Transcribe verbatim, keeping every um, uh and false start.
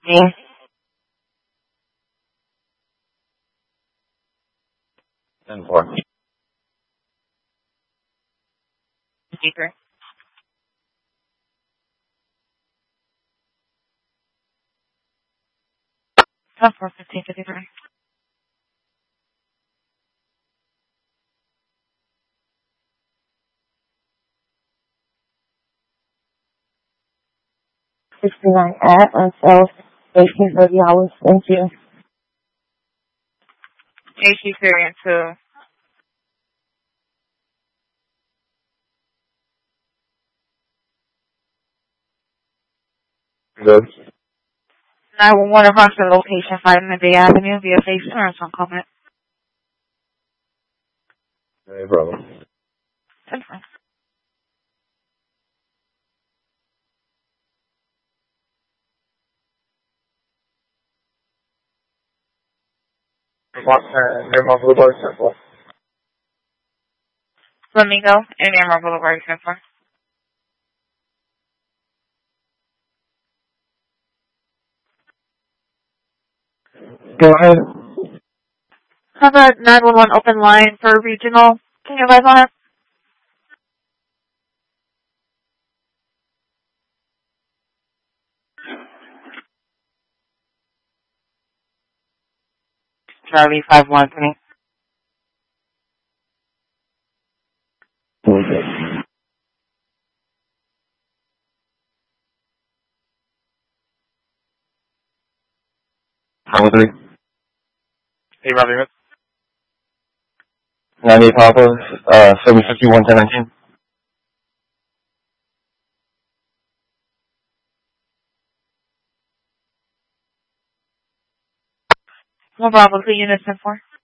Yeah. ten four. Speaker. ten four fifteen fifty-three. sixty-nine at until eighteen thirty hours. Thank you. H D variant two. Good. nine one one approximate location five Bay Avenue via face insurance on comment. No problem. ten four. Nearmont Boulevard, ten four. Flamingo and Amber Boulevard ten four. Go ahead. Have a nine one one open line for regional. Can you advise on it? Charlie five one three. Okay. Number three. Hey, Robbie. ninety-eight Papa, uh, seven fifty-one, ten nineteen. No problem. Two units ten four.